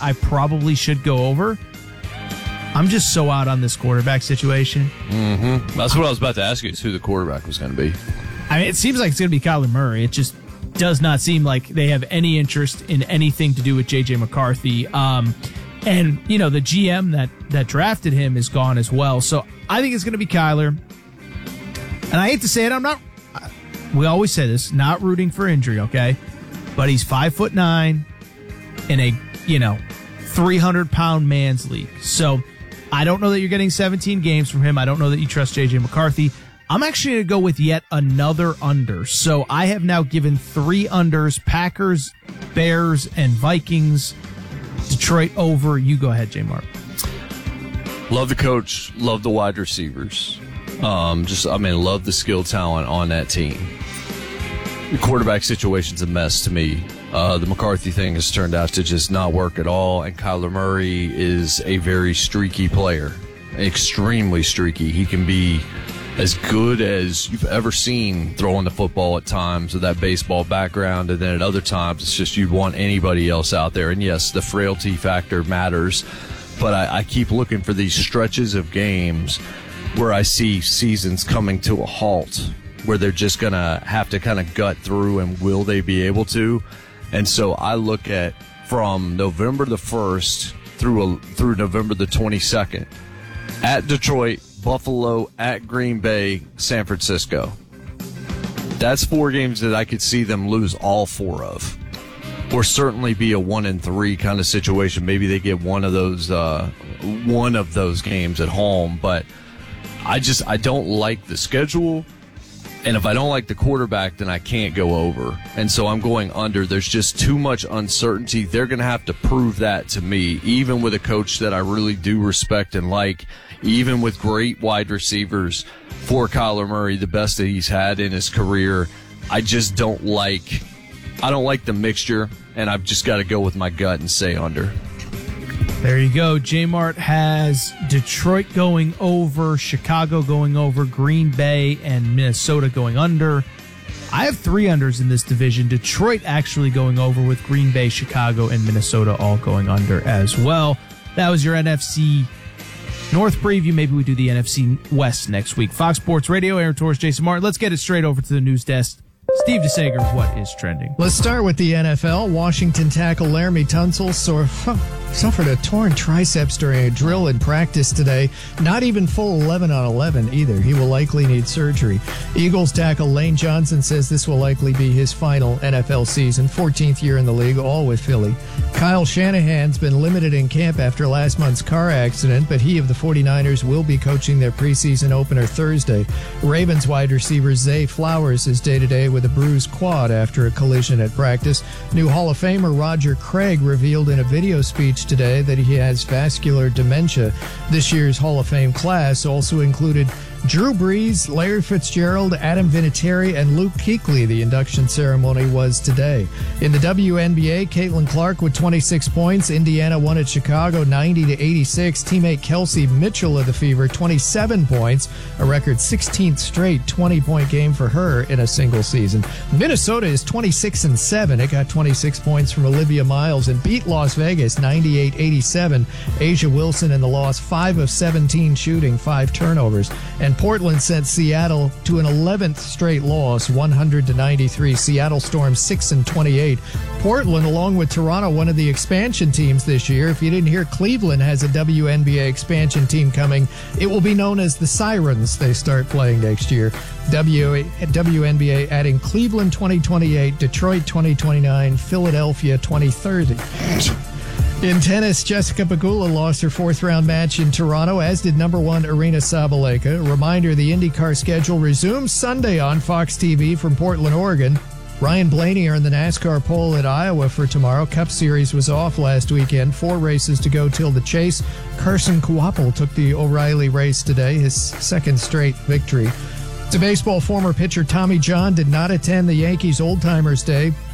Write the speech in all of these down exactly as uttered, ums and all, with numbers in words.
I probably should go over. I'm just so out on this quarterback situation. Mm-hmm. That's what I was about to ask you, is who the quarterback was going to be. I mean, it seems like it's going to be Kyler Murray. It just does not seem like they have any interest in anything to do with J J McCarthy. Um, and, you know, the G M that, that drafted him is gone as well. So I think it's going to be Kyler. And I hate to say it, I'm not, we always say this, not rooting for injury, okay? But he's five foot nine in a, you know, three hundred pound man's league. So I don't know that you're getting seventeen games from him. I don't know that you trust J J McCarthy. I'm actually going to go with yet another under. So I have now given three unders: Packers, Bears, and Vikings. Detroit over. You go ahead, J-Mark. Love the coach. Love the wide receivers. Um, just, I mean, love the skill talent on that team. The quarterback situation's a mess to me. Uh, the McCarthy thing has turned out to just not work at all, and Kyler Murray is a very streaky player, extremely streaky. He can be as good as you've ever seen throwing the football at times with that baseball background, and then at other times it's just you'd want anybody else out there. And yes, the frailty factor matters, but I, I keep looking for these stretches of games where I see seasons coming to a halt, where they're just going to have to kind of gut through, and will they be able to? And so I look at from November the first through a, through November the twenty-second, at Detroit, Buffalo, at Green Bay, San Francisco. That's four games that I could see them lose all four of, or certainly be a one and three kind of situation. Maybe they get one of those uh, one of those games at home, but I just I don't like the schedule. And if I don't like the quarterback, then I can't go over. And so I'm going under. There's just too much uncertainty. They're going to have to prove that to me, even with a coach that I really do respect and like, even with great wide receivers for Kyler Murray, the best that he's had in his career. I just don't like, I don't like the mixture, and I've just got to go with my gut and say under. There you go. J-Mart has Detroit going over, Chicago going over, Green Bay and Minnesota going under. I have three unders in this division. Detroit actually going over, with Green Bay, Chicago, and Minnesota all going under as well. That was your N F C North preview. Maybe we do the N F C West next week. Fox Sports Radio, Aaron Torres, Jason Martin. Let's get it straight over to the news desk. Steve DeSager, what is trending? Let's start with the N F L. Washington tackle Laramie Tunsil sore, huh, suffered a torn triceps during a drill in practice today. Not even full eleven on eleven either. He will likely need surgery. Eagles tackle Lane Johnson says this will likely be his final N F L season, fourteenth year in the league, all with Philly. Kyle Shanahan's been limited in camp after last month's car accident, but he of the 49ers will be coaching their preseason opener Thursday. Ravens wide receiver Zay Flowers is day-to-day with a bruised quad after a collision at practice. New Hall of Famer Roger Craig revealed in a video speech today that he has vascular dementia. This year's Hall of Fame class also included Drew Brees, Larry Fitzgerald, Adam Vinatieri, and Luke Kuechly. The induction ceremony was today. In the W N B A, Caitlin Clark with twenty-six points. Indiana won at Chicago ninety to eighty-six. Teammate Kelsey Mitchell of the Fever, twenty-seven points. A record sixteenth straight twenty-point game for her in a single season. Minnesota is twenty-six and seven. It got twenty-six points from Olivia Miles and beat Las Vegas ninety-eight eighty-seven. Asia Wilson in the loss, five of seventeen shooting, five turnovers. And Portland sent Seattle to an eleventh straight loss, one hundred to ninety-three. Seattle Storm six and twenty-eight. Portland, along with Toronto, one of the expansion teams this year. If you didn't hear, Cleveland has a W N B A expansion team coming. It will be known as the Sirens. They start playing next year. W N B A adding Cleveland twenty twenty-eight, Detroit twenty twenty-nine, Philadelphia twenty thirty. In tennis, Jessica Pegula lost her fourth-round match in Toronto, as did number one Aryna Sabalenka. A reminder, the IndyCar schedule resumes Sunday on Fox T V from Portland, Oregon. Ryan Blaney earned the NASCAR pole at Iowa for tomorrow. Cup Series was off last weekend. Four races to go till the chase. Carson Kvapil took the O'Reilly race today, his second straight victory. To baseball, former pitcher Tommy John did not attend the Yankees Old Timers Day.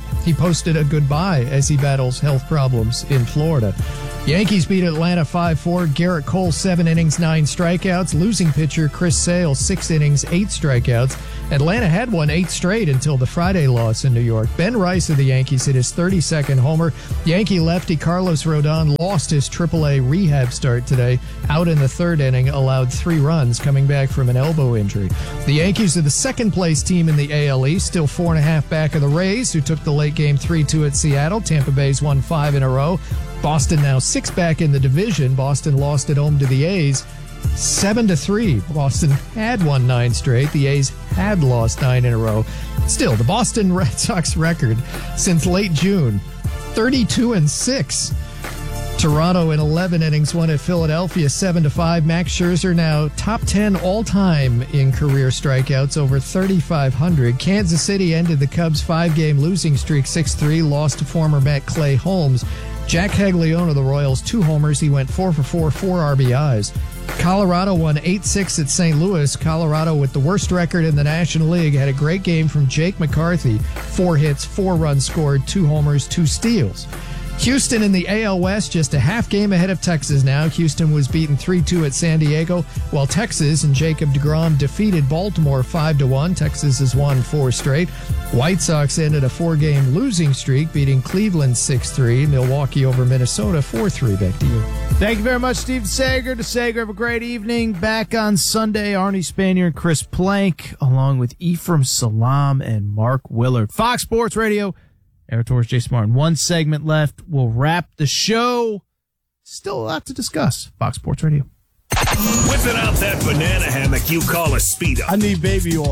He posted a goodbye as he battles health problems in Florida. Yankees beat Atlanta five four. Garrett Cole, seven innings, nine strikeouts. Losing pitcher Chris Sale, six innings, eight strikeouts. Atlanta had won eight straight until the Friday loss in New York. Ben Rice of the Yankees hit his thirty-second homer. Yankee lefty Carlos Rodon lost his triple A rehab start today. Out in the third inning, allowed three runs coming back from an elbow injury. The Yankees are the second-place team in the A L East, still four and a half back of the Rays, who took the late game three two at Seattle. Tampa Bay's won five in a row. Boston now six back in the division. Boston lost at home to the A's seven to three. Boston had won nine straight. The A's had lost nine in a row. Still, the Boston Red Sox record since late June, thirty-two and six. Toronto in eleven innings won at Philadelphia seven to five. Max Scherzer now top ten all-time in career strikeouts, over thirty-five hundred. Kansas City ended the Cubs' five-game losing streak six three, lost to former Met Clay Holmes. Jack Caglione of the Royals, two homers. He went four for four, four R B Is. Colorado won eight six at Saint Louis. Colorado, with the worst record in the National League, had a great game from Jake McCarthy. Four hits, four runs scored, two homers, two steals. Houston in the A L West, just a half game ahead of Texas now. Houston was beaten three two at San Diego, while Texas and Jacob deGrom defeated Baltimore five to one. Texas has won four straight. White Sox ended a four-game losing streak, beating Cleveland six three. Milwaukee over Minnesota four three. Back to you. Thank you very much, Steve Sager. To Sager, have a great evening. Back on Sunday, Arnie Spanier and Chris Plank, along with Ephraim Salam and Mark Willard. Fox Sports Radio. Eric Torres, Jason Martin. One segment left. We'll wrap the show. Still a lot to discuss. Fox Sports Radio. Whipping out that banana hammock you call a Speedo. I need baby oil.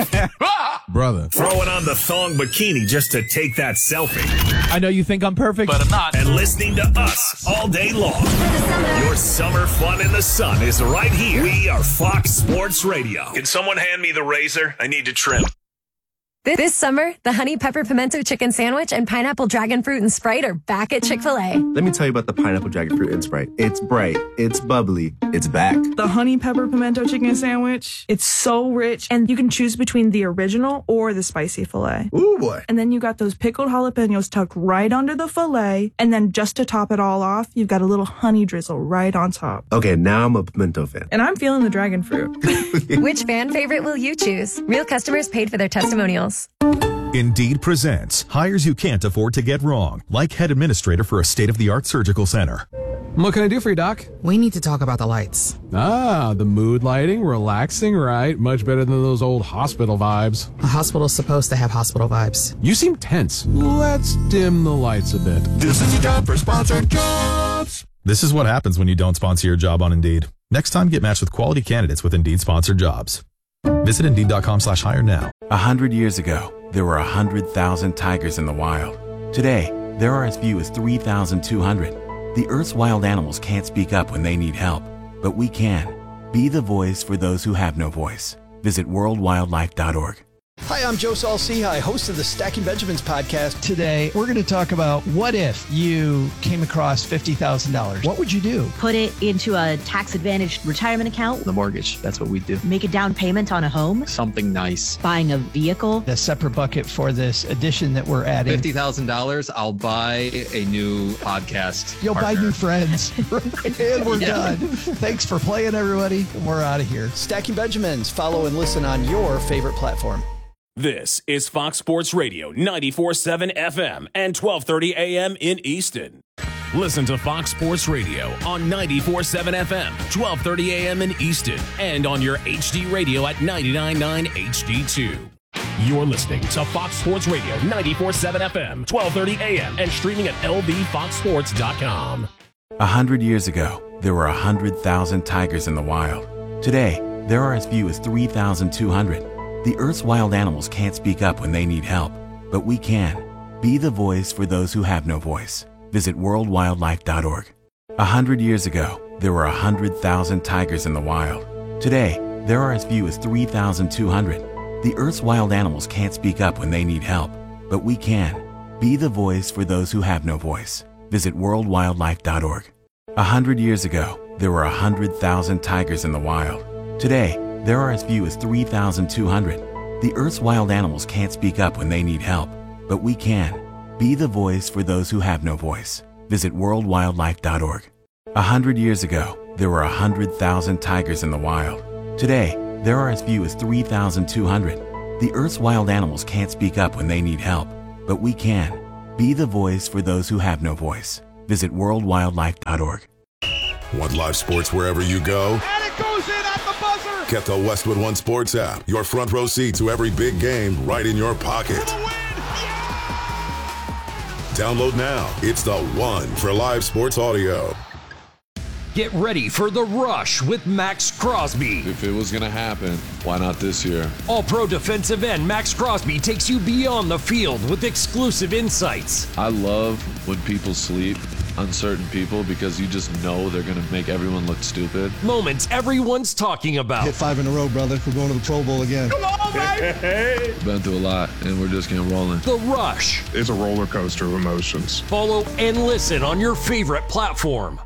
Brother. Throwing on the thong bikini just to take that selfie. I know you think I'm perfect, but I'm not. And listening to us all day long. Your summer fun in the sun is right here. We are Fox Sports Radio. Can someone hand me the razor? I need to trim. This summer, the Honey Pepper Pimento Chicken Sandwich and Pineapple Dragon Fruit and Sprite are back at Chick-fil-A. Let me tell you about the Pineapple Dragon Fruit and Sprite. It's bright, it's bubbly, it's back. The Honey Pepper Pimento Chicken Sandwich, it's so rich, and you can choose between the original or the spicy filet. Ooh, boy. And then you got those pickled jalapenos tucked right under the filet, and then just to top it all off, you've got a little honey drizzle right on top. Okay, now I'm a pimento fan. And I'm feeling the dragon fruit. Which fan favorite will you choose? Real customers paid for their testimonials. Indeed presents hires you can't afford to get wrong, like head administrator for a state-of-the-art surgical center. What can I do for you, Doc? We need to talk about the lights. Ah, the mood lighting, relaxing, right? Much better than those old hospital vibes. A hospital's supposed to have hospital vibes. You seem tense. Let's dim the lights a bit. This is your job for sponsored jobs. This is what happens when you don't sponsor your job on Indeed. Next time, get matched with quality candidates with Indeed sponsored jobs. Visit Indeed.com slash hire now. A hundred years ago, there were a hundred thousand tigers in the wild. Today, there are as few as three thousand two hundred. The Earth's wild animals can't speak up when they need help, but we can. Be the voice for those who have no voice. Visit world wildlife dot org. Hi, I'm Joe Saul-Sehy, host of the Stacking Benjamins podcast. Today, we're going to talk about what if you came across fifty thousand dollars. What would you do? Put it into a tax-advantaged retirement account. The mortgage, that's what we do. Make a down payment on a home. Something nice. Buying a vehicle. A separate bucket for this addition that we're adding. fifty thousand dollars, I'll buy a new podcast You'll partner. buy new friends. And we're Yeah. done. Thanks for playing, everybody. We're out of here. Stacking Benjamins. Follow and listen on your favorite platform. This is Fox Sports Radio, ninety-four point seven F M and twelve thirty A M in Easton. Listen to Fox Sports Radio on ninety-four point seven F M, twelve thirty A M in Easton, and on your H D radio at ninety-nine point nine H D two. You're listening to Fox Sports Radio, ninety-four point seven F M, twelve thirty A M, and streaming at L B fox sports dot com. A hundred years ago, there were a hundred thousand tigers in the wild. Today, there are as few as three thousand two hundred. The Earth's wild animals can't speak up when they need help, but we can. Be the voice for those who have no voice. Visit world wildlife dot org. A hundred years ago, there were a hundred thousand tigers in the wild. Today, there are as few as three thousand two hundred. The Earth's wild animals can't speak up when they need help, but we can. Be the voice for those who have no voice. Visit world wildlife dot org. A hundred years ago, there were a hundred thousand tigers in the wild. Today, there are as few as three thousand two hundred. The Earth's wild animals can't speak up when they need help, but we can. Be the voice for those who have no voice. Visit world wildlife dot org. A hundred years ago, there were a hundred thousand tigers in the wild. Today, there are as few as three thousand two hundred. The Earth's wild animals can't speak up when they need help, but we can. Be the voice for those who have no voice. Visit world wildlife dot org. Want live sports wherever you go? And it goes in at the buzzer! Get the Westwood One Sports app. Your front row seat to every big game right in your pocket. Download now. It's the one for live sports audio. Get ready for The Rush with Max Crosby. If it was going to happen, why not this year? All-pro defensive end Max Crosby takes you beyond the field with exclusive insights. I love when people sleep on certain people because you just know they're going to make everyone look stupid. Moments everyone's talking about. Hit five in a row, brother. We're going to the Pro Bowl again. Come on, baby! Been through a lot, and we're just getting rolling. The Rush. It's a roller coaster of emotions. Follow and listen on your favorite platform.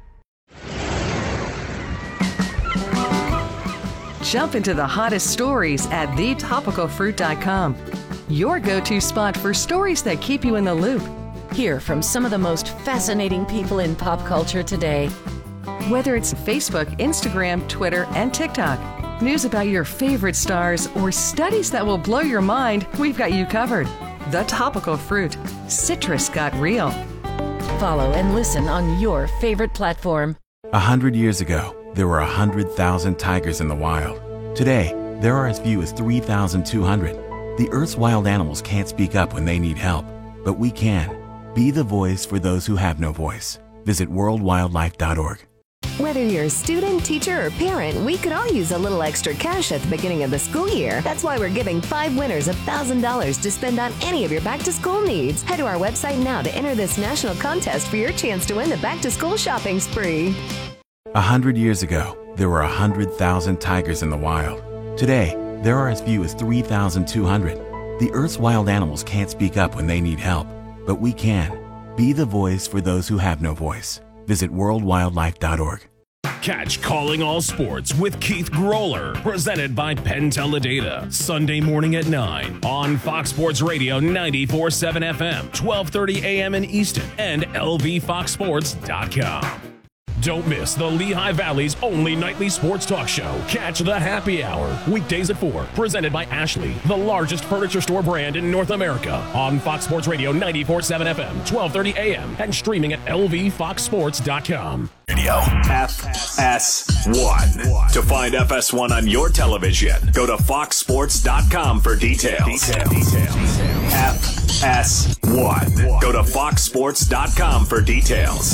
Jump into the hottest stories at the topical fruit dot com. Your go-to spot for stories that keep you in the loop. Hear from some of the most fascinating people in pop culture today. Whether it's Facebook, Instagram, Twitter, and TikTok, news about your favorite stars, or studies that will blow your mind, we've got you covered. The Topical Fruit. Citrus got real. Follow and listen on your favorite platform. A hundred years ago, there were a hundred thousand tigers in the wild. Today, there are as few as three thousand two hundred. The Earth's wild animals can't speak up when they need help, but we can. Be the voice for those who have no voice. Visit world wildlife dot org. Whether you're a student, teacher, or parent, we could all use a little extra cash at the beginning of the school year. That's why we're giving five winners one thousand dollars to spend on any of your back-to-school needs. Head to our website now to enter this national contest for your chance to win the back-to-school shopping spree. A hundred years ago, there were a hundred thousand tigers in the wild. Today, there are as few as three thousand two hundred. The Earth's wild animals can't speak up when they need help, but we can. Be the voice for those who have no voice. Visit world wildlife dot org. Catch Calling All Sports with Keith Groller, presented by Penn Teledata, Sunday morning at nine on Fox Sports Radio ninety-four point seven F M, twelve thirty A M in Easton, and L V fox sports dot com. Don't miss the Lehigh Valley's only nightly sports talk show. Catch the Happy Hour, weekdays at four, presented by Ashley, the largest furniture store brand in North America, on Fox Sports Radio ninety-four point seven F M, twelve thirty A M, and streaming at L V fox sports dot com. Radio F S one. To find F S one on your television, go to fox sports dot com for details. Details. F S one. Go to fox sports dot com for details.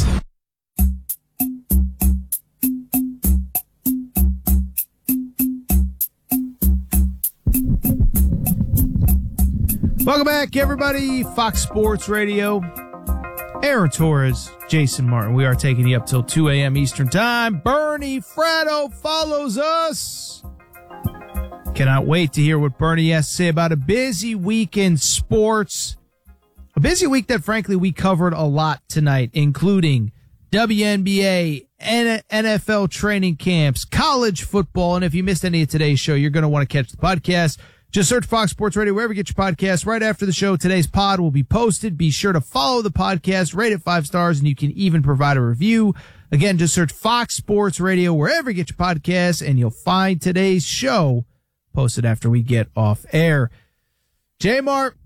Welcome back, everybody. Fox Sports Radio. Aaron Torres, Jason Martin. We are taking you up till two A M Eastern Time. Bernie Fratto follows us. Cannot wait to hear what Bernie has to say about a busy week in sports. A busy week that, frankly, we covered a lot tonight, including W N B A, N F L training camps, college football. And if you missed any of today's show, you're going to want to catch the podcast. Just search Fox Sports Radio wherever you get your podcasts. Right after the show, today's pod will be posted. Be sure to follow the podcast, rate it five stars, and you can even provide a review. Again, just search Fox Sports Radio wherever you get your podcasts, and you'll find today's show posted after we get off air. J-Mart,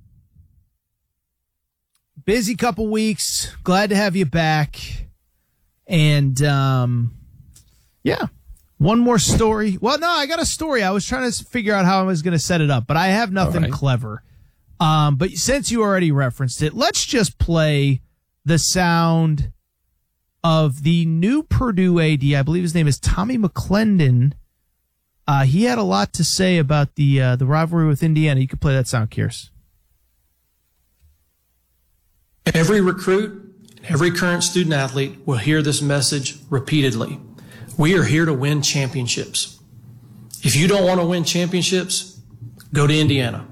busy couple weeks. Glad to have you back. And, um, yeah. One more story. Well, no, I got a story. I was trying to figure out how I was going to set it up, but I have nothing right. clever. Um, but since you already referenced it, let's just play the sound of the new Purdue A D. I believe his name is Tommy McClendon. Uh, he had a lot to say about the uh, the rivalry with Indiana. You could play that sound, Kears. Every recruit, every current student athlete will hear this message repeatedly. We are here to win championships. If you don't want to win championships, go to Indiana.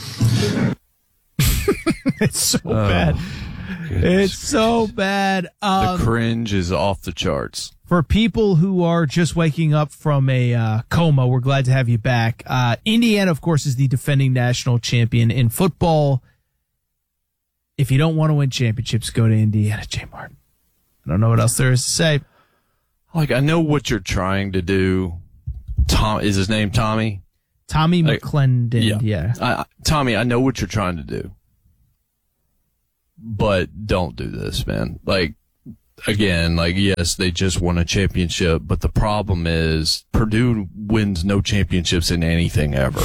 It's so oh, bad. Goodness. It's so bad. Um, the cringe is off the charts. For people who are just waking up from a uh, coma, we're glad to have you back. Uh, Indiana, of course, is the defending national champion in football. if you don't want to win championships, go to Indiana, J-Mart. I don't know what else there is to say. Like, I know what you're trying to do. Tom, is his name Tommy? Tommy like, McClendon, yeah. yeah. I, Tommy, I know what you're trying to do. But don't do this, man. Like, again, like, yes, they just won a championship, but the problem is Purdue wins no championships in anything ever.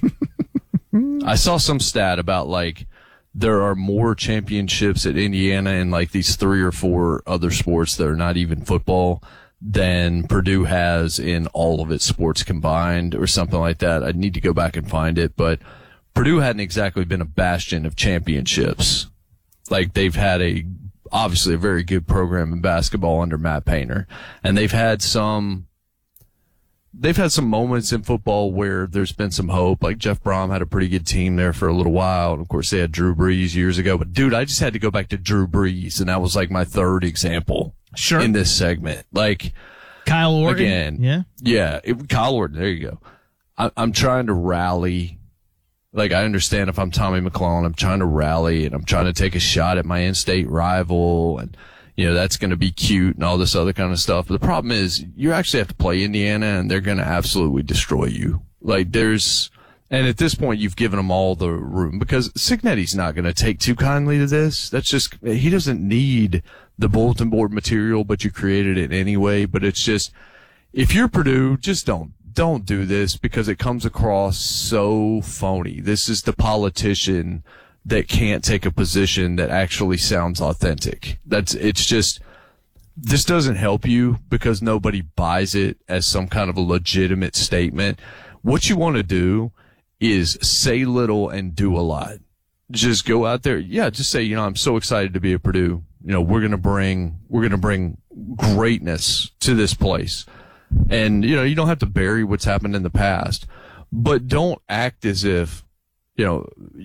I saw some stat about, like, there are more championships at Indiana in, like, these three or four other sports that are not even football than Purdue has in all of its sports combined or something like that. I'd need to go back and find it, but Purdue hadn't exactly been a bastion of championships. Like, they've had a, obviously a very good program in basketball under Matt Painter, and they've had some, they've had some moments in football where there's been some hope. Like, Jeff Brom had a pretty good team there for a little while, and of course they had Drew Brees years ago. But dude, I just had to go back to Drew Brees, and that was like my third example. Sure. In this segment, like Kyle Orton, again, yeah, yeah, it, Kyle Orton. There you go. I, I'm trying to rally. Like, I understand if I'm Tommy McClellan, I'm trying to rally and I'm trying to take a shot at my in-state rival, and you know that's going to be cute and all this other kind of stuff. But the problem is, you actually have to play Indiana, and they're going to absolutely destroy you. Like, there's, and at this point, you've given them all the room because Cignetti's not going to take too kindly to this. That's just, he doesn't need the bulletin board material, but you created it anyway. But it's just, if you're Purdue, just don't, don't do this because it comes across so phony. This is the politician that can't take a position that actually sounds authentic. That's, it's just, this doesn't help you because nobody buys it as some kind of a legitimate statement. What you want to do is say little and do a lot. Just go out there. Yeah, just say, you know, I'm so excited to be at Purdue. You know, we're going to bring, we're going to bring greatness to this place. And, you know, you don't have to bury what's happened in the past, but don't act as if, you know,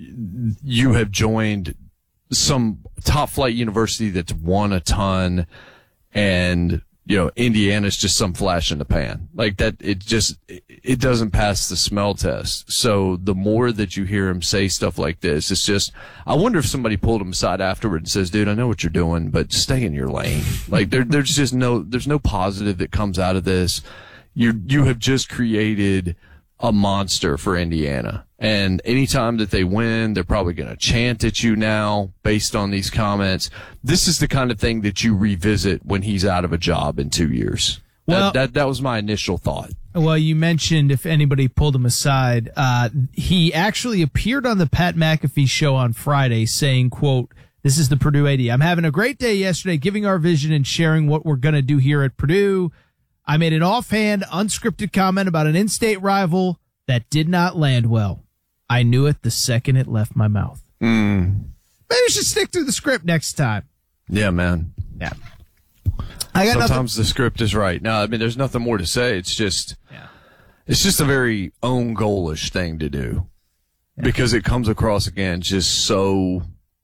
you have joined some top flight university that's won a ton and, you know, Indiana's just some flash in the pan. Like that, it just, it doesn't pass the smell test. So the more that you hear him say stuff like this, it's just, I wonder if somebody pulled him aside afterward and says, dude, I know what you're doing, but stay in your lane. Like there, there's just no, there's no positive that comes out of this. You, you have just created a monster for Indiana. And anytime that they win, they're probably going to chant at you now based on these comments. This is the kind of thing that you revisit when he's out of a job in two years. Well, that, that, that was my initial thought. Well, you mentioned if anybody pulled him aside, uh, he actually appeared on the Pat McAfee show on Friday saying, quote, this is the Purdue A D. I'm having a great day yesterday, giving our vision and sharing what we're going to do here at Purdue. I made an offhand, unscripted comment about an in-state rival that did not land well. I knew it the second it left my mouth. Mm. Maybe we should stick to the script next time. Yeah, man. Yeah. I got Sometimes nothing. The script is right. No, I mean, there's nothing more to say. It's just, yeah. It's just a very own goalish thing to do yeah. because it comes across again just so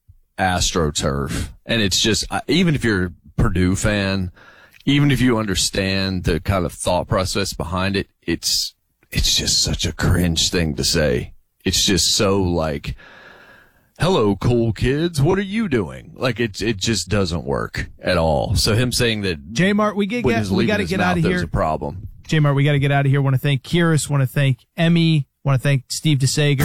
AstroTurf, and it's just even if you're a Purdue fan, even if you understand the kind of thought process behind it, it's it's just such a cringe thing to say. It's just so like, hello, cool kids. What are you doing? Like it, it just doesn't work at all. So him saying that J Mart, we get, get we got to get out of here. There's a problem. J Mart, we got to get out of here. Want to thank Kyrus. Want to thank Emmy. Want to thank Steve DeSager.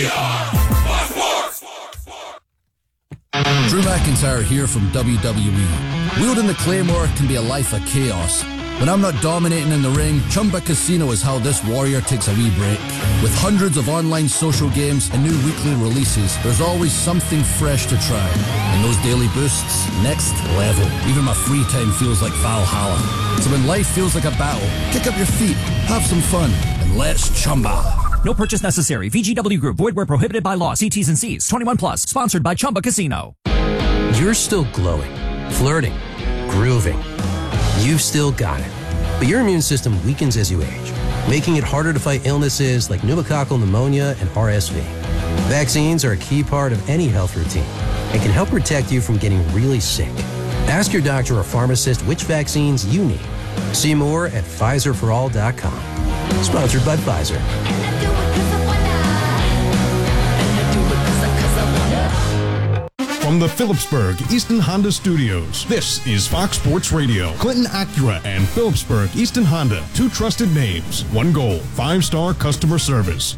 Drew McIntyre here from W W E. Wielding the Claymore can be a life of chaos. When I'm not dominating in the ring, Chumba Casino is how this warrior takes a wee break. With hundreds of online social games and new weekly releases, there's always something fresh to try. And those daily boosts, next level. Even my free time feels like Valhalla. So when life feels like a battle, kick up your feet, have some fun, and let's Chumba. No purchase necessary. V G W Group. Void where prohibited by law. See T's and C's. twenty-one plus. Sponsored by Chumba Casino. You're still glowing, flirting, grooving. You've still got it. But your immune system weakens as you age, making it harder to fight illnesses like pneumococcal pneumonia and R S V. Vaccines are a key part of any health routine and can help protect you from getting really sick. Ask your doctor or pharmacist which vaccines you need. See more at Pfizer for all dot com. Sponsored by Pfizer. One From the Phillipsburg Easton Honda Studios, this is Fox Sports Radio. Clinton Acura and Phillipsburg Easton Honda, two trusted names, one goal, five-star customer service.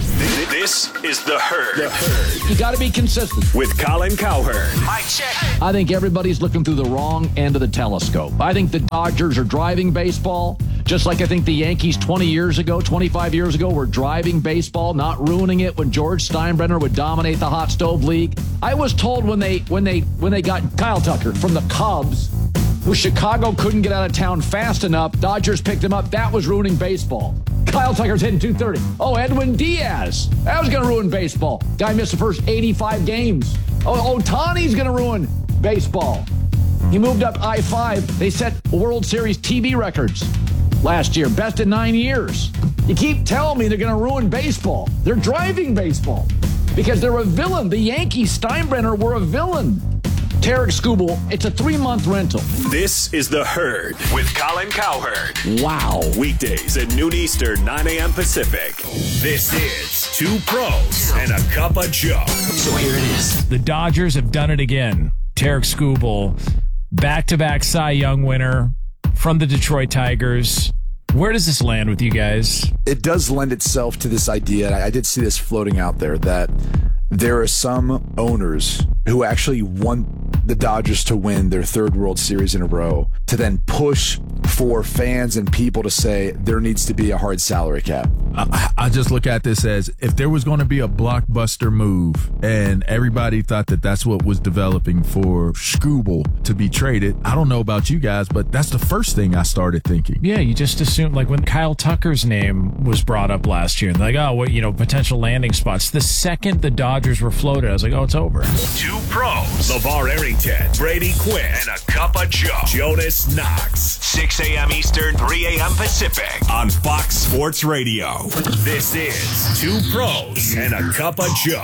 This is The Herd. The Herd. You got to be consistent. With Colin Cowherd. Mike check. I think everybody's looking through the wrong end of the telescope. I think the Dodgers are driving baseball, just like I think the Yankees twenty years ago, twenty-five years ago were driving baseball, not ruining it when George Steinbrenner would dominate the hot stove league. I was told when they when they when they got Kyle Tucker from the Cubs, who Chicago couldn't get out of town fast enough, Dodgers picked him up. That was ruining baseball. Kyle Tucker's hitting two thirty. Oh, Edwin Diaz. That was going to ruin baseball. Guy missed the first eighty-five games. Oh, Ohtani's going to ruin baseball. He moved up I five. They set World Series T V records last year. Best in nine years. You keep telling me they're going to ruin baseball. They're driving baseball because they're a villain. The Yankees, Steinbrenner, were a villain. Tarek Skubal, it's a three-month rental. This is The Herd with Colin Cowherd. Wow. Weekdays at noon Eastern, nine a.m. Pacific. This is Two Pros and a Cup of Joe. So here it is. The Dodgers have done it again. Tarek Skubal, back-to-back Cy Young winner from the Detroit Tigers. Where does this land with you guys? It does lend itself to this idea, and I did see this floating out there, that there are some owners who actually want the Dodgers to win their third World Series in a row to then push for fans and people to say there needs to be a hard salary cap. I, I just look at this as if there was going to be a blockbuster move and everybody thought that that's what was developing for Skubal to be traded. I don't know about you guys, but that's the first thing I started thinking. Yeah, you just assumed, like when Kyle Tucker's name was brought up last year, like, oh, what, you know, potential landing spots. The second the Dodgers were floated, I was like, oh, it's over. Two Pros, LeVar Arrington, Brady Quinn, and a Cup of Joe, Jonas Knox. six a.m. Eastern, three a.m. Pacific on Fox Sports Radio. This is Two Pros and a Cup of Joe.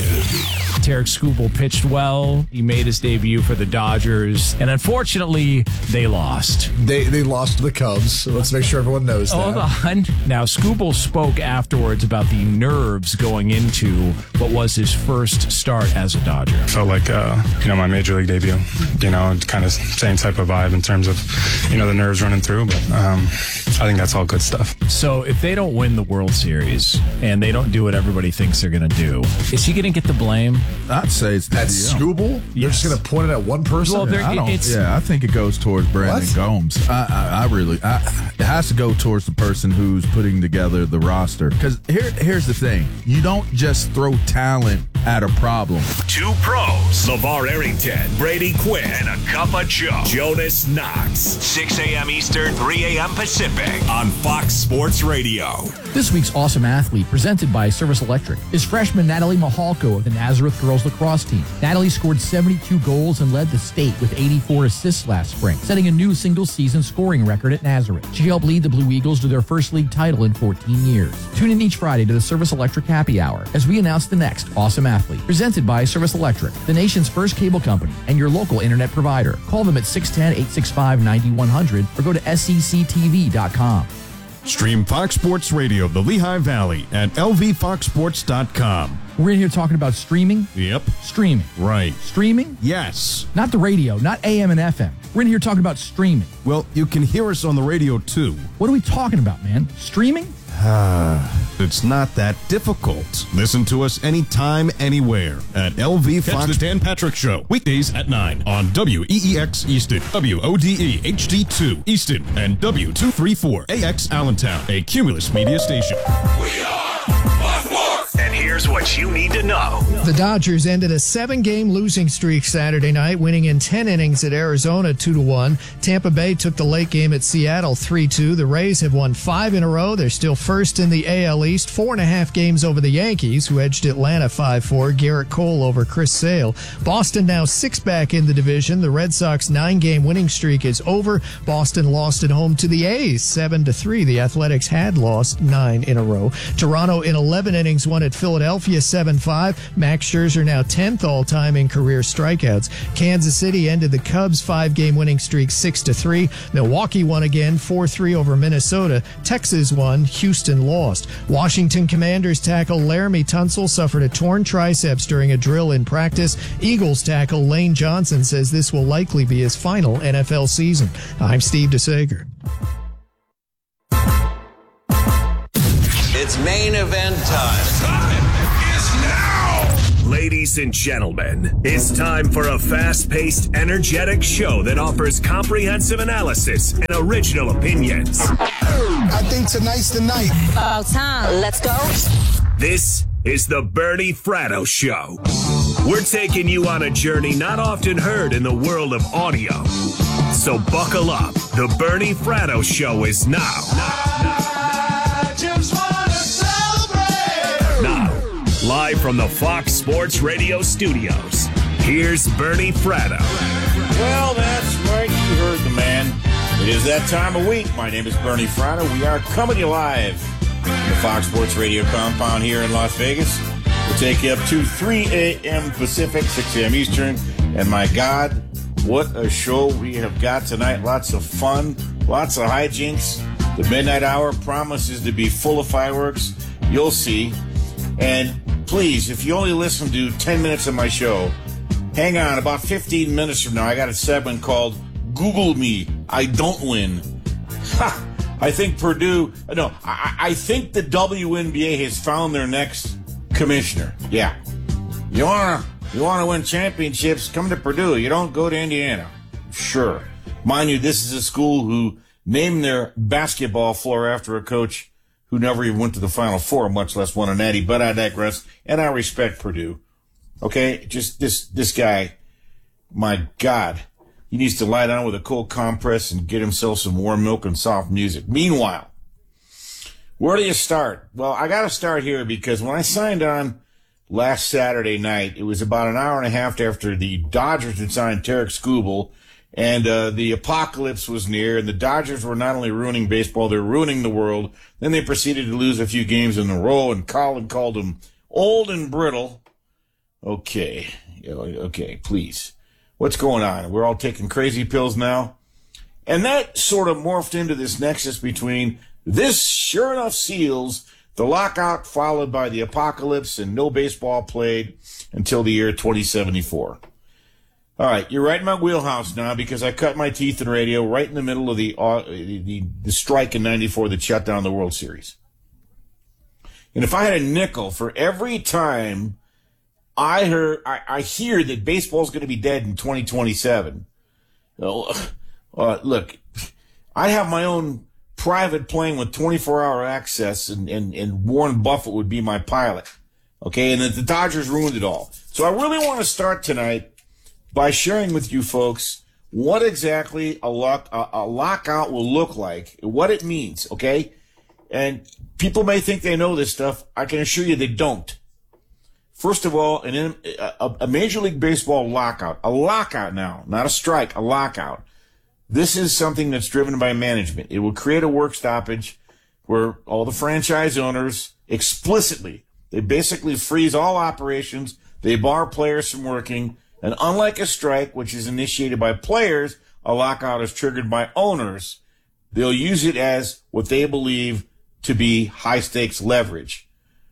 Tarek Skubal pitched well. He made his debut for the Dodgers, and unfortunately, they lost. They they lost to the Cubs, so let's make sure everyone knows that. Hold on. Now, Skubal spoke afterwards about the nerves going into what was his first start as a Dodger. Felt like, uh, you know, my major league debut. You know, kind of same type of vibe in terms of, you know, the nerves running through, but um, I think that's all good stuff. So if they don't win the World Series and they don't do what everybody thinks they're going to do, is he going to get the blame? I'd say it's that's Skubal. You're just going to point it at one person. Well, yeah, I don't, it's, yeah, I think it goes towards Brandon what? Gomes. I, I, I really, I, it has to go towards the person who's putting together the roster. Because here, here's the thing: you don't just throw talent at a problem. Two Pros, LeVar Arrington, Brady Quinn, and a Cup of Joe, Jonas Knox. six a.m. Eastern, three a.m. Pacific on Fox Sports Radio. This week's Awesome Athlete, presented by Service Electric, is freshman Natalie Mahalko of the Nazareth Girls Lacrosse team. Natalie scored seventy-two goals and led the state with eighty-four assists last spring, setting a new single-season scoring record at Nazareth. She helped lead the Blue Eagles to their first league title in fourteen years. Tune in each Friday to the Service Electric Happy Hour as we announce the next Awesome Athlete, presented by Service Electric, the nation's first cable company and your local internet provider. Call them at six one zero, eight six five, nine one zero zero or go to S E C T V dot com. Stream Fox Sports Radio, the Lehigh Valley at L V fox sports dot com. We're in here talking about streaming. Yep. Streaming. Right. Streaming? Yes. Not the radio, not A M and F M. We're in here talking about streaming. Well, you can hear us on the radio too. What are we talking about, man? Streaming? It's not that difficult. Listen to us anytime, anywhere at L V Fox. Catch the Dan Patrick Show, weekdays at nine on W E E X Easton, W O D E H D two Easton, and W two thirty-four A X Allentown, a Cumulus media station. We are Fox Sports. And here's what you need to know. The Dodgers ended a seven-game losing streak Saturday night, winning in ten innings at Arizona two to one. Tampa Bay took the late game at Seattle three two. The Rays have won five in a row. They're still first in the A L East, four and a half games over the Yankees, who edged Atlanta five four. Garrett Cole over Chris Sale. Boston now six back in the division. The Red Sox nine-game winning streak is over. Boston lost at home to the A's seven to three. The Athletics had lost nine in a row. Toronto in eleven innings won at Philadelphia. Philadelphia seven five. Max Scherzer now tenth all-time in career strikeouts. Kansas City ended the Cubs' five-game winning streak six to three. Milwaukee won again four three over Minnesota. Texas won. Houston lost. Washington Commanders tackle Laramie Tunsil suffered a torn triceps during a drill in practice. Eagles tackle Lane Johnson says this will likely be his final N F L season. I'm Steve DeSager. It's main event time. Time is now! Ladies and gentlemen, it's time for a fast-paced, energetic show that offers comprehensive analysis and original opinions. I think tonight's the night. About time. Let's go. This is the Bernie Fratto Show. We're taking you on a journey not often heard in the world of audio. So buckle up. The Bernie Fratto Show is now. I just want to celebrate. Now, live from the Fox Sports Radio studios, here's Bernie Fratto. Well, that's right. You heard the man. It is that time of week. My name is Bernie Fratto. We are coming to you live from the Fox Sports Radio compound here in Las Vegas. We'll take you up to three a.m. Pacific, six a.m. Eastern. And my God, what a show we have got tonight. Lots of fun, lots of hijinks. The midnight hour promises to be full of fireworks. You'll see. And please, if you only listen to ten minutes of my show, hang on. About fifteen minutes from now, I got a segment called Google Me. I don't win. Ha! I think Purdue, no, I, I think the W N B A has found their next commissioner. Yeah. You want to you want to win championships, come to Purdue. You don't go to Indiana. Sure. Mind you, this is a school who named their basketball floor after a coach who never even went to the Final Four, much less won a natty. But I digress, and I respect Purdue. Okay? Just this this guy, my God, he needs to lie down with a cold compress and get himself some warm milk and soft music. Meanwhile, where do you start? Well, I got to start here because when I signed on last Saturday night, it was about an hour and a half after the Dodgers had signed Tarek Skubal, and uh, the apocalypse was near, and the Dodgers were not only ruining baseball, they were ruining the world. Then they proceeded to lose a few games in a row, and Colin called them old and brittle. Okay, okay, please. What's going on? We're all taking crazy pills now? And that sort of morphed into this nexus between this sure enough seals the lockout followed by the apocalypse and no baseball played until the year twenty seventy-four. All right, you're right in my wheelhouse now because I cut my teeth in radio right in the middle of the uh, the, the strike in ninety-four that shut down the World Series. And if I had a nickel for every time I heard, I, I hear that baseball's going to be dead in twenty twenty-seven. Uh, uh, look, I have my own private plane with twenty-four hour access, and, and, and Warren Buffett would be my pilot. Okay, and then the Dodgers ruined it all. So I really want to start tonight by sharing with you folks what exactly a, lock, a, a lockout will look like, what it means, okay? And people may think they know this stuff. I can assure you they don't. First of all, an, a, a Major League Baseball lockout, a lockout now, not a strike, a lockout. This is something that's driven by management. It will create a work stoppage where all the franchise owners explicitly, they basically freeze all operations, they bar players from working, and unlike a strike, which is initiated by players, a lockout is triggered by owners. They'll use it as what they believe to be high-stakes leverage.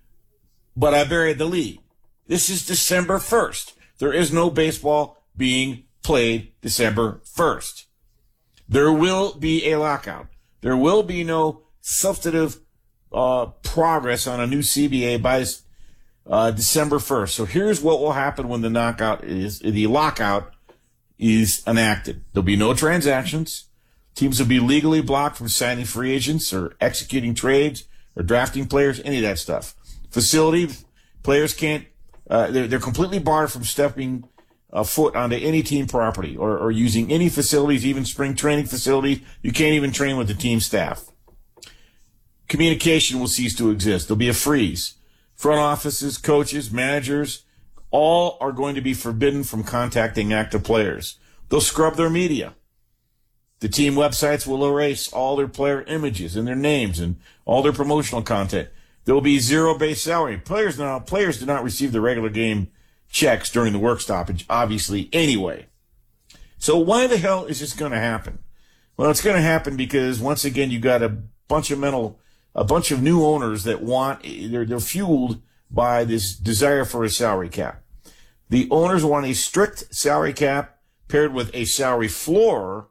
But I buried the lead. This is December first. There is no baseball being played December first. There will be a lockout. There will be no substantive uh, progress on a new C B A by uh, December first. So here's what will happen when the knockout is the lockout is enacted. There'll be no transactions. Teams will be legally blocked from signing free agents or executing trades or drafting players, any of that stuff. Facility players can't. Uh, they're, they're completely barred from stepping a foot onto any team property or, or using any facilities, even spring training facilities. You can't even train with the team staff. Communication will cease to exist. There'll be a freeze. Front offices, coaches, managers, all are going to be forbidden from contacting active players. They'll scrub their media. The team websites will erase all their player images and their names and all their promotional content. There will be zero base salary. Players now players do not receive the regular game checks during the work stoppage, obviously, anyway. So why the hell is this going to happen? Well, it's going to happen because once again you got a bunch of mental, a bunch of new owners that want they're they're fueled by this desire for a salary cap. The owners want a strict salary cap paired with a salary floor,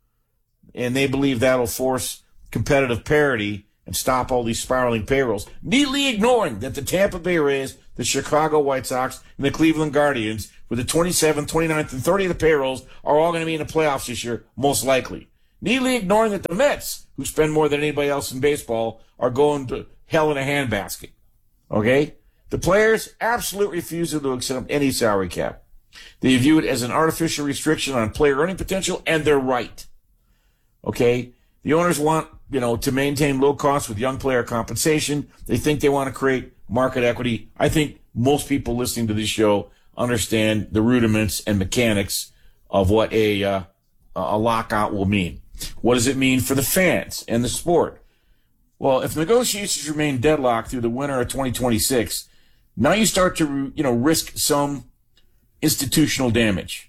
and they believe that'll force competitive parity and stop all these spiraling payrolls, neatly ignoring that the Tampa Bay Rays, the Chicago White Sox, and the Cleveland Guardians, with the twenty-seventh, twenty-ninth, and thirtieth payrolls, are all going to be in the playoffs this year, most likely. Neatly ignoring that the Mets, who spend more than anybody else in baseball, are going to hell in a handbasket. Okay? The players absolutely refuse to accept any salary cap. They view it as an artificial restriction on player earning potential, and they're right. Okay? The owners want, you know, to maintain low costs with young player compensation. They think they want to create market equity. I think most people listening to this show understand the rudiments and mechanics of what a uh, a lockout will mean. What does it mean for the fans and the sport? Well, if negotiations remain deadlocked through the winter of twenty twenty-six, now you start to, you know, risk some institutional damage.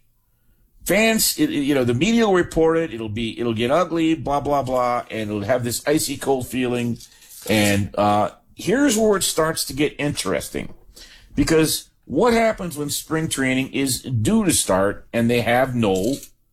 Fans, it, you know, the media will report it. It'll be, it'll get ugly, blah, blah, blah, and it'll have this icy cold feeling. And uh, here's where it starts to get interesting. Because what happens when spring training is due to start and they have no,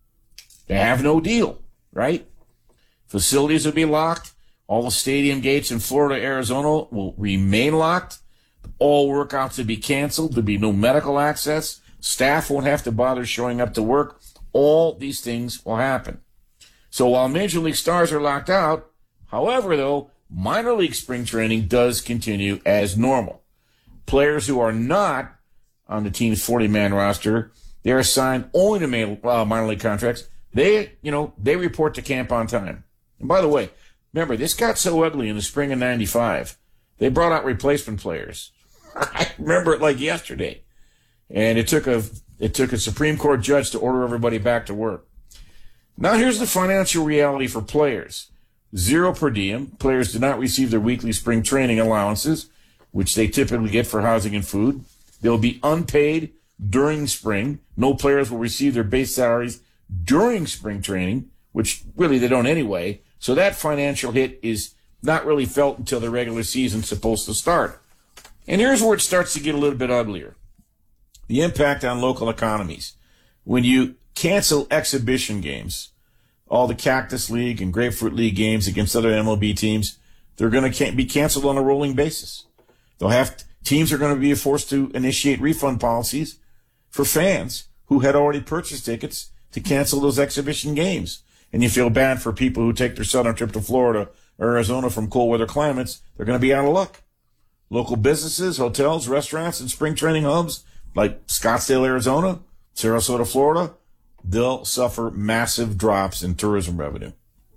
they have no deal, right? Facilities will be locked. All the stadium gates in Florida, Arizona will remain locked. All workouts will be canceled. There'll be no medical access. Staff won't have to bother showing up to work. All these things will happen. So while Major League stars are locked out, however, though, minor league spring training does continue as normal. Players who are not on the team's forty-man roster, they're assigned only to uh, minor league contracts. They, you know, they report to camp on time. And by the way, remember, this got so ugly in the spring of ninety-five. They brought out replacement players. I remember it like yesterday. And it took a it took a Supreme Court judge to order everybody back to work. Now here's the financial reality for players. Zero per diem. Players do not receive their weekly spring training allowances, which they typically get for housing and food. They'll be unpaid during spring. No players will receive their base salaries during spring training, which really they don't anyway. So that financial hit is not really felt until the regular season's supposed to start. And here's where it starts to get a little bit uglier. The impact on local economies. When you cancel exhibition games, all the Cactus League and Grapefruit League games against other M L B teams, they're going to be canceled on a rolling basis. They'll have to, teams are going to be forced to initiate refund policies for fans who had already purchased tickets to cancel those exhibition games. And you feel bad for people who take their southern trip to Florida or Arizona from cold weather climates. They're going to be out of luck. Local businesses, hotels, restaurants, and spring training hubs like Scottsdale, Arizona, Sarasota, Florida, they'll suffer massive drops in tourism revenue.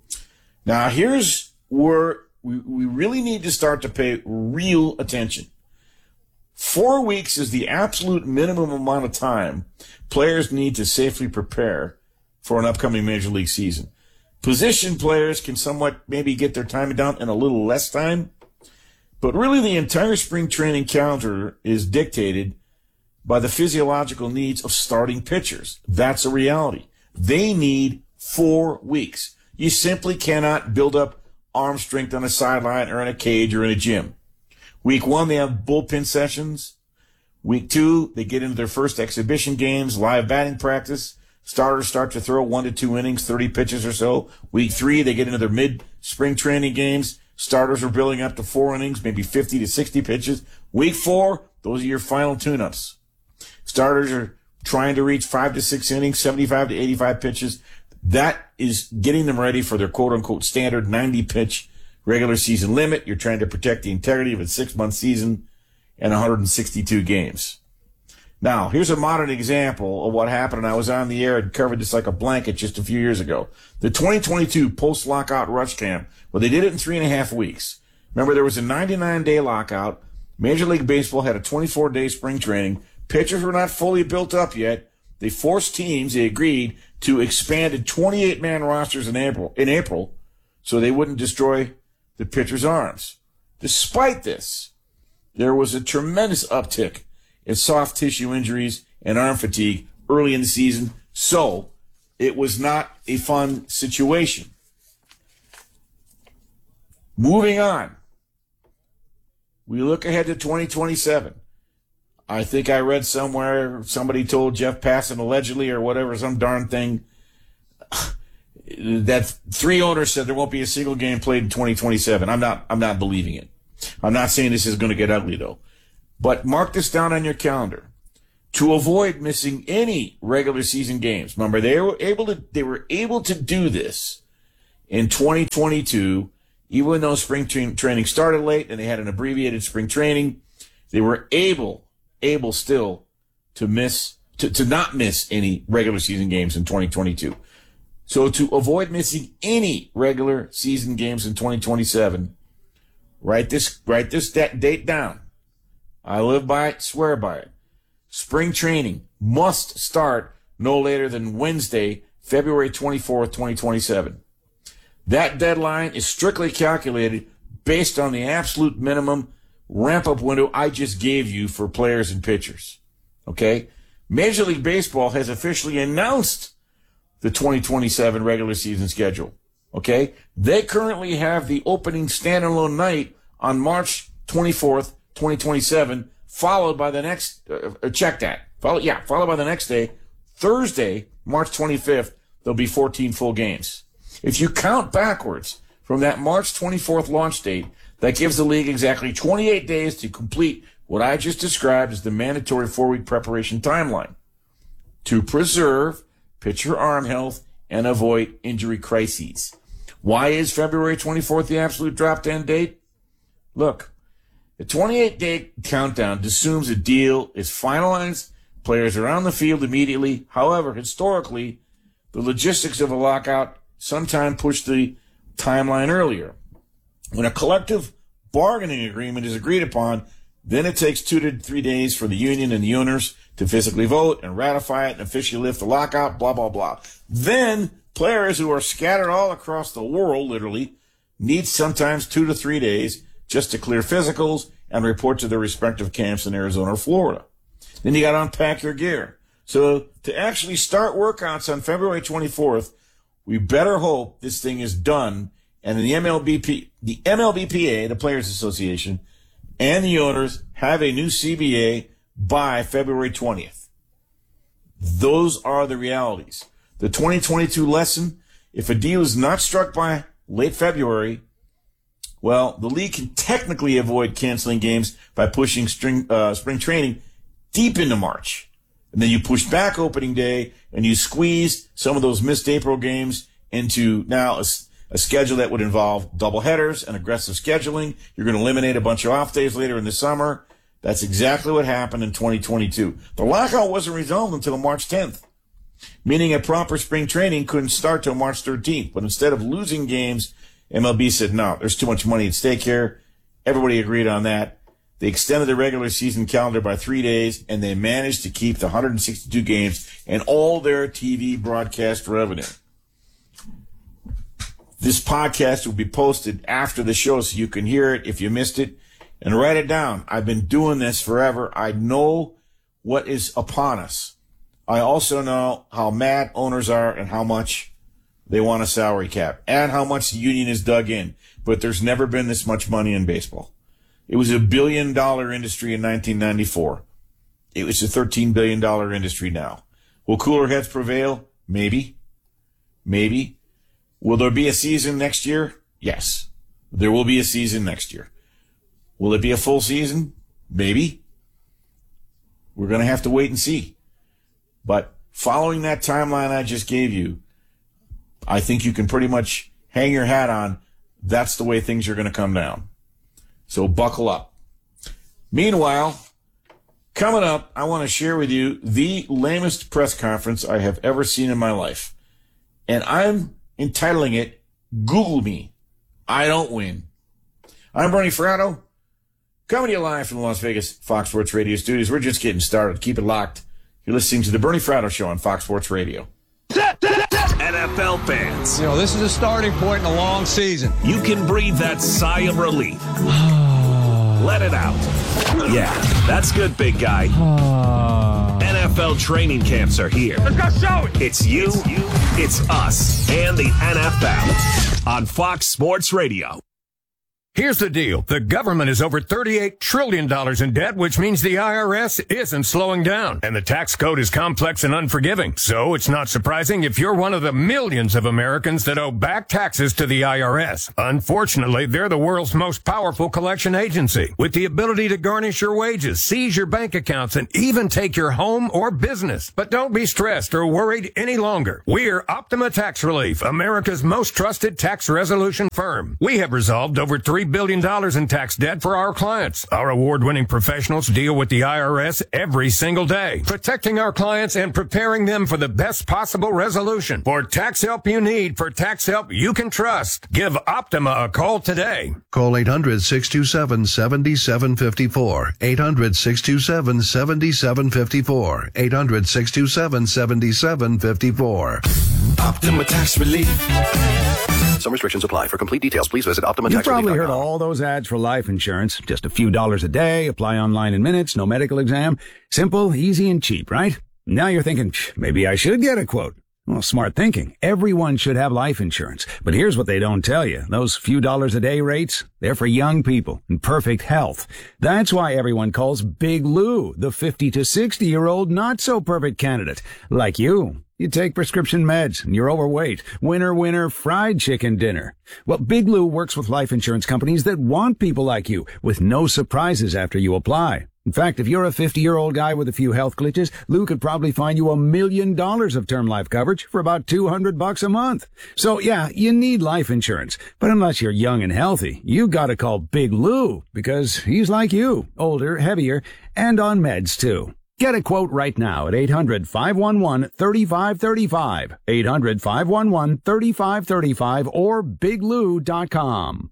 Now, here's where we, we really need to start to pay real attention. Four weeks is the absolute minimum amount of time players need to safely prepare for an upcoming Major League season. Position players can somewhat maybe get their time down in a little less time, but really the entire spring training calendar is dictated by the physiological needs of starting pitchers. That's a reality. They need four weeks. You simply cannot build up arm strength on a sideline or in a cage or in a gym. Week one, they have bullpen sessions. Week two, they get into their first exhibition games, live batting practice. Starters start to throw one to two innings, thirty pitches or so. Week three, they get into their mid-spring training games. Starters are building up to four innings, maybe fifty to sixty pitches. Week four, those are your final tune-ups. Starters are trying to reach five to six innings, seventy-five to eighty-five pitches. That is getting them ready for their quote-unquote standard ninety-pitch regular season limit. You're trying to protect the integrity of a six-month season and one hundred sixty-two games. Now, here's a modern example of what happened, and I was on the air and covered this like a blanket just a few years ago. The twenty twenty-two post-lockout rush camp, well, they did it in three and a half weeks. Remember, there was a ninety-nine day lockout. Major League Baseball had a twenty-four day spring training. Pitchers were not fully built up yet. They forced teams, they agreed, to expand to twenty-eight man rosters in April, in April so they wouldn't destroy the pitchers' arms. Despite this, there was a tremendous uptick in soft tissue injuries and arm fatigue early in the season, so it was not a fun situation. Moving on, we look ahead to twenty twenty-seven. I think I read somewhere somebody told Jeff Passan allegedly or whatever, some darn thing, that three owners said there won't be a single game played in twenty twenty-seven. I'm not, I'm not believing it. I'm not saying this is going to get ugly though, but mark this down on your calendar. To avoid missing any regular season games. Remember, they were able to, they were able to do this in twenty twenty-two, even though spring tra- training started late and they had an abbreviated spring training. They were able, able still to miss, to, to not miss any regular season games in twenty twenty-two. So to avoid missing any regular season games in twenty twenty-seven, write this, write this date down. I live by it, swear by it. Spring training must start no later than Wednesday, February twenty-fourth, twenty twenty-seven. That deadline is strictly calculated based on the absolute minimum ramp-up window I just gave you for players and pitchers. Okay? Major League Baseball has officially announced the twenty twenty-seven regular season schedule. Okay? They currently have the opening standalone night on March twenty-fourth, twenty twenty-seven, followed by the next, uh, check that, follow, yeah, followed by the next day, Thursday, March twenty-fifth, there'll be fourteen full games. If you count backwards from that March twenty-fourth launch date, that gives the league exactly twenty-eight days to complete what I just described as the mandatory four-week preparation timeline to preserve pitcher arm health and avoid injury crises. Why is February twenty-fourth the absolute drop-down date? Look, the twenty-eight day countdown assumes a deal is finalized, players are on the field immediately. However, historically, the logistics of a lockout sometimes push the timeline earlier. When a collective bargaining agreement is agreed upon, then it takes two to three days for the union and the owners to physically vote and ratify it and officially lift the lockout, blah, blah, blah. Then players who are scattered all across the world, literally, need sometimes two to three days just to clear physicals and report to their respective camps in Arizona or Florida. Then you got to unpack your gear. So to actually start workouts on February twenty-fourth, we better hope this thing is done, and the M L B P, the M L B P A, the Players Association, and the owners have a new C B A by February twentieth. Those are the realities. The twenty twenty-two lesson, if a deal is not struck by late February, well, the league can technically avoid canceling games by pushing string, uh, spring training deep into March. And then you push back opening day and you squeeze some of those missed April games into now a, a schedule that would involve doubleheaders and aggressive scheduling. You're going to eliminate a bunch of off days later in the summer. That's exactly what happened in twenty twenty-two. The lockout wasn't resolved until March tenth, meaning a proper spring training couldn't start till March thirteenth. But instead of losing games, M L B said, no, there's too much money at stake here. Everybody agreed on that. They extended the regular season calendar by three days, and they managed to keep the one hundred sixty-two games and all their T V broadcast revenue. This podcast will be posted after the show so you can hear it if you missed it, and write it down. I've been doing this forever. I know what is upon us. I also know how mad owners are and how much they want a salary cap and how much the union is dug in. But there's never been this much money in baseball. It was a billion dollar industry in nineteen ninety-four. It was a thirteen billion dollar industry now. Will cooler heads prevail? Maybe. Maybe. Will there be a season next year? Yes. There will be a season next year. Will it be a full season? Maybe. We're going to have to wait and see. But following that timeline I just gave you, I think you can pretty much hang your hat on that's the way things are going to come down. So buckle up. Meanwhile, coming up, I want to share with you the lamest press conference I have ever seen in my life. And I'm entitling it, Google Me. I don't win. I'm Bernie Fratto, coming to you live from the Las Vegas Fox Sports Radio studios. We're just getting started. Keep it locked. You're listening to the Bernie Fratto Show on Fox Sports Radio. N F L fans. You know, this is a starting point in a long season. You can breathe that sigh of relief. Let it out. Yeah, that's good, big guy. N F L training camps are here. Let's go show it. It's you, it's you, it's us, and the N F L on Fox Sports Radio. Here's the deal. The government is over thirty-eight trillion dollars in debt, which means the I R S isn't slowing down. And the tax code is complex and unforgiving. So it's not surprising if you're one of the millions of Americans that owe back taxes to the I R S. Unfortunately, they're the world's most powerful collection agency, with the ability to garnish your wages, seize your bank accounts, and even take your home or business. But don't be stressed or worried any longer. We're Optima Tax Relief, America's most trusted tax resolution firm. We have resolved over three billion dollars in tax debt for our clients. Our award-winning professionals deal with the I R S every single day, protecting our clients and preparing them for the best possible resolution. For tax help you need, for tax help you can trust, give Optima a call today. Call eight hundred, six two seven, seven seven five four. eight hundred, six two seven, seven seven five four. eight hundred, six two seven, seven seven five four. Optima Tax Relief. Some restrictions apply. For complete details, please visit Optima You've Tax Relief. probably heard all those ads for life insurance. Just a few dollars a day, apply online in minutes, no medical exam. Simple, easy, and cheap, right? Now you're thinking, maybe I should get a quote. Well, smart thinking. Everyone should have life insurance. But here's what they don't tell you. Those few dollars a day rates, they're for young people in perfect health. That's why everyone calls Big Lou the fifty to sixty year old not so perfect candidate. Like you. You take prescription meds and you're overweight. Winner, winner, fried chicken dinner. Well, Big Lou works with life insurance companies that want people like you with no surprises after you apply. In fact, if you're a fifty-year-old guy with a few health glitches, Lou could probably find you a million dollars of term life coverage for about two hundred bucks a month. So yeah, you need life insurance. But unless you're young and healthy, you gotta call Big Lou because he's like you, older, heavier, and on meds too. Get a quote right now at eight hundred, five one one, three five three five, eight hundred, five one one, three five three five, or big lou dot com.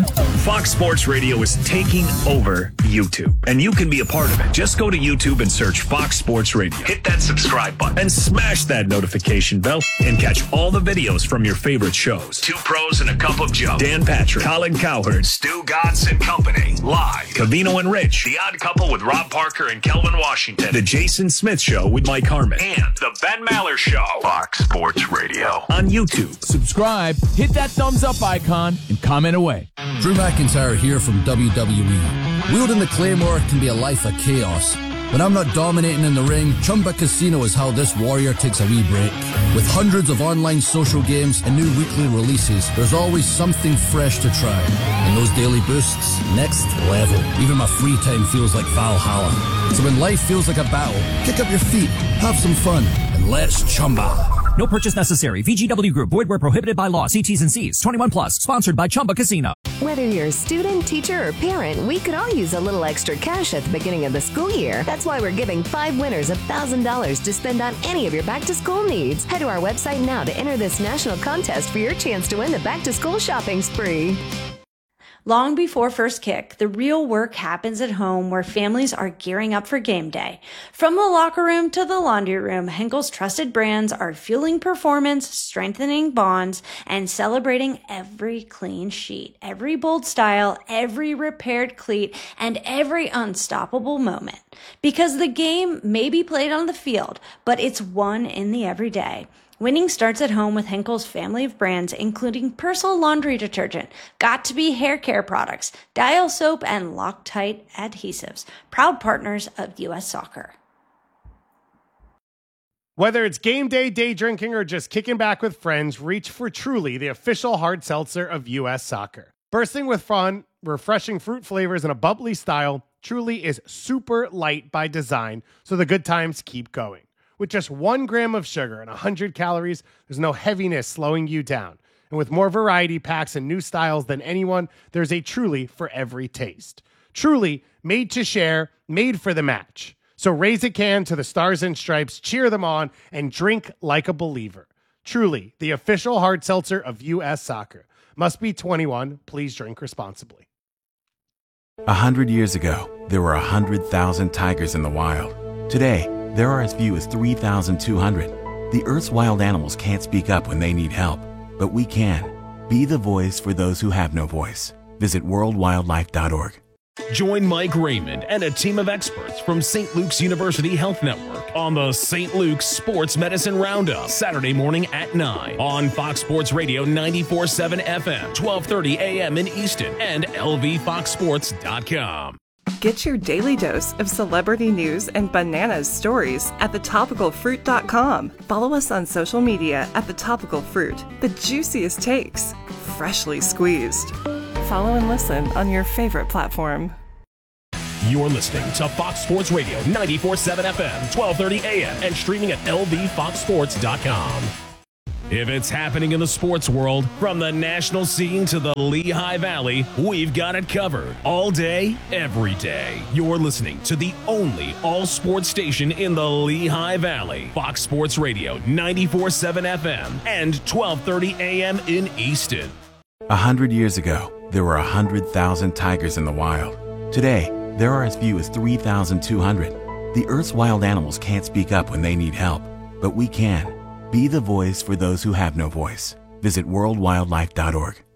Fox Sports Radio is taking over YouTube, and you can be a part of it. Just go to YouTube and search Fox Sports Radio. Hit that subscribe button and smash that notification bell and catch all the videos from your favorite shows. Two Pros and a Cup of Joe. Dan Patrick, Colin Cowherd, Stu Gatz and Company. Live. Cavino and Rich. The Odd Couple with Rob Parker and Kelvin Washington. The Jason Smith Show with Mike Harmon. And The Ben Maller Show. Fox Sports Radio. On YouTube. Subscribe, hit that thumbs up icon, and comment away. Drew McIntyre here from W W E. Wielding the Claymore can be a life of chaos. When I'm not dominating in the ring, Chumba Casino is how this warrior takes a wee break. With hundreds of online social games and new weekly releases, there's always something fresh to try. And those daily boosts, next level. Even my free time feels like Valhalla. So when life feels like a battle, kick up your feet, have some fun, and let's chumba. No purchase necessary. V G W Group. Void where prohibited by law. See T's and C's. twenty-one plus. Sponsored by Chumba Casino. Whether you're a student, teacher, or parent, we could all use a little extra cash at the beginning of the school year. That's why we're giving five winners one thousand dollars to spend on any of your back-to-school needs. Head to our website now to enter this national contest for your chance to win the back-to-school shopping spree. Long before first kick, the real work happens at home where families are gearing up for game day. From the locker room to the laundry room, Henkel's trusted brands are fueling performance, strengthening bonds, and celebrating every clean sheet, every bold style, every repaired cleat, and every unstoppable moment. Because the game may be played on the field, but it's won in the everyday. Winning starts at home with Henkel's family of brands, including Persil laundry detergent, Got2b hair care products, Dial soap, and Loctite adhesives. Proud partners of U S Soccer. Whether it's game day, day drinking, or just kicking back with friends, reach for Truly, the official hard seltzer of U S Soccer. Bursting with fun, refreshing fruit flavors, and a bubbly style, Truly is super light by design, so the good times keep going. With just one gram of sugar and one hundred calories, there's no heaviness slowing you down. And with more variety packs and new styles than anyone, there's a Truly for every taste. Truly, made to share, made for the match. So raise a can to the Stars and Stripes, cheer them on, and drink like a believer. Truly, the official hard seltzer of U S Soccer. Must be twenty-one. Please drink responsibly. A hundred years ago, there were a hundred thousand tigers in the wild. Today, there are as few as three thousand two hundred. The Earth's wild animals can't speak up when they need help, but we can. Be the voice for those who have no voice. Visit world wildlife dot org. Join Mike Raymond and a team of experts from Saint Luke's University Health Network on the Saint Luke's Sports Medicine Roundup, Saturday morning at nine on Fox Sports Radio ninety-four point seven F M, twelve thirty A M in Easton, and L V fox sports dot com. Get your daily dose of celebrity news and bananas stories at the topical fruit dot com. Follow us on social media at The Topical Fruit. The juiciest takes, freshly squeezed. Follow and listen on your favorite platform. You're listening to Fox Sports Radio ninety-four point seven F M, twelve thirty A M, and streaming at L V fox sports dot com. If it's happening in the sports world, from the national scene to the Lehigh Valley, we've got it covered. All day, every day. You're listening to the only all-sports station in the Lehigh Valley. Fox Sports Radio ninety-four point seven F M and twelve thirty A M in Easton. A hundred years ago, there were a hundred thousand tigers in the wild. Today, there are as few as three thousand two hundred. The Earth's wild animals can't speak up when they need help, but we can. Be the voice for those who have no voice. Visit world wildlife dot org.